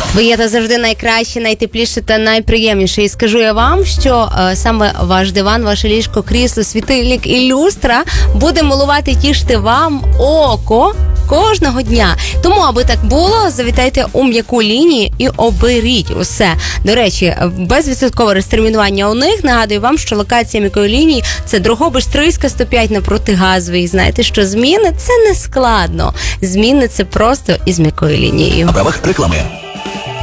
Ви є та завжди найкраще, найтепліше та найприємніше. І скажу я вам, що саме ваш диван, ваше ліжко, крісло, світильник і люстра буде милувати, тішити вам око кожного дня. Тому, аби так було, завітайте у м'яку лінію і оберіть усе. До речі, безвідсоткове розтермінування у них. Нагадую вам, що локація м'якої лінії – це Дрогобич, Стрийська, 105 напроти Газової. Знаєте, що зміни – це не складно. Зміни – це просто із м'якою лінією. На правах реклами.